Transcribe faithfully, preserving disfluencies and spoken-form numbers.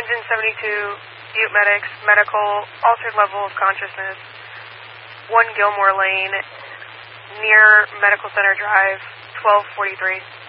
Engine seventy-two, Butte Medics, medical, altered level of consciousness, one Gilmore Lane, near Medical Center Drive, twelve forty-three.